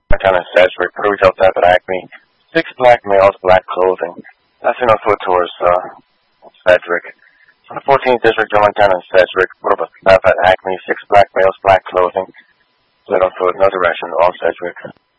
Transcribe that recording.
Montana Sedgwick, Puerto Rico South at Acme. 6 black males, black clothing. That's in foot towards Sedgwick. So the 14th District, Joe Montana Sedgwick, Puerto Rico South at Acme. 6 black males, black clothing. Split on foot, no direction, all Sedgwick.